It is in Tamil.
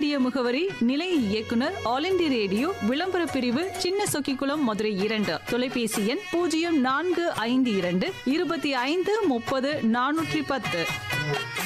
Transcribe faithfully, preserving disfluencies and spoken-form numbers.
நிலைய முகவரி நிலைய இயக்குனர் ஆல் இந்தியா ரேடியோ விளம்பர பிரிவு சின்ன சொக்கிக்குளம் மதுரை இரண்டு. தொலைபேசி எண் பூஜ்ஜியம் நான்கு ஐந்து இரண்டு இருபத்தி ஐந்து முப்பது நானூற்றி பத்து.